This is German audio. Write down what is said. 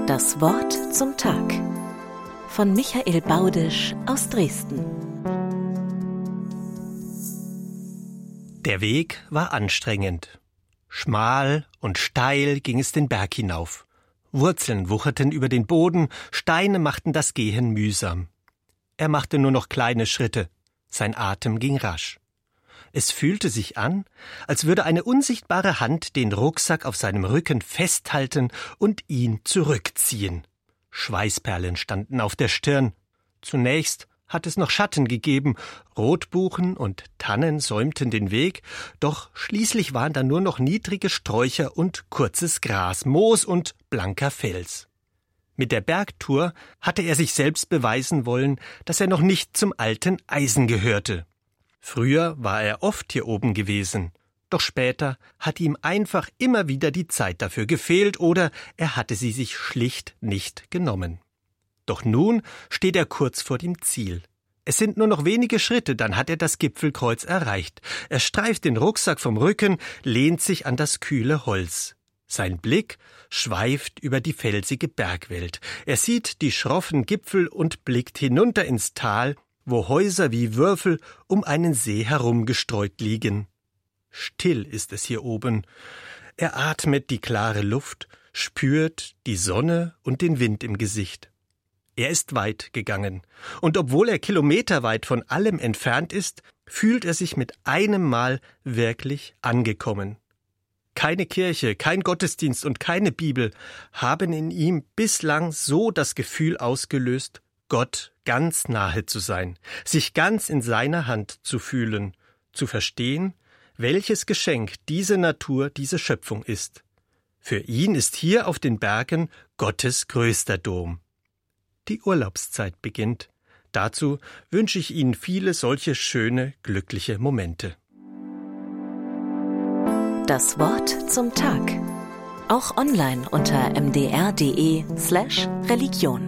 Das Wort zum Tag von Michael Baudisch aus Dresden. Der Weg war anstrengend. Schmal und steil ging es den Berg hinauf. Wurzeln wucherten über den Boden, Steine machten das Gehen mühsam. Er machte nur noch kleine Schritte. Sein Atem ging rasch. Es fühlte sich an, als würde eine unsichtbare Hand den Rucksack auf seinem Rücken festhalten und ihn zurückziehen. Schweißperlen standen auf der Stirn. Zunächst hat es noch Schatten gegeben, Rotbuchen und Tannen säumten den Weg, doch schließlich waren da nur noch niedrige Sträucher und kurzes Gras, Moos und blanker Fels. Mit der Bergtour hatte er sich selbst beweisen wollen, dass er noch nicht zum alten Eisen gehörte. Früher war er oft hier oben gewesen, doch später hat ihm einfach immer wieder die Zeit dafür gefehlt oder er hatte sie sich schlicht nicht genommen. Doch nun steht er kurz vor dem Ziel. Es sind nur noch wenige Schritte, dann hat er das Gipfelkreuz erreicht. Er streift den Rucksack vom Rücken, lehnt sich an das kühle Holz. Sein Blick schweift über die felsige Bergwelt. Er sieht die schroffen Gipfel und blickt hinunter ins Tal, wo Häuser wie Würfel um einen See herumgestreut liegen. Still ist es hier oben. Er atmet die klare Luft, spürt die Sonne und den Wind im Gesicht. Er ist weit gegangen, und obwohl er kilometerweit von allem entfernt ist, fühlt er sich mit einem Mal wirklich angekommen. Keine Kirche, kein Gottesdienst und keine Bibel haben in ihm bislang so das Gefühl ausgelöst, Gott ganz nahe zu sein, sich ganz in seiner Hand zu fühlen, zu verstehen, welches Geschenk diese Natur, diese Schöpfung ist. Für ihn ist hier auf den Bergen Gottes größter Dom. Die Urlaubszeit beginnt. Dazu wünsche ich Ihnen viele solche schöne, glückliche Momente. Das Wort zum Tag. Auch online unter mdr.de/Religion.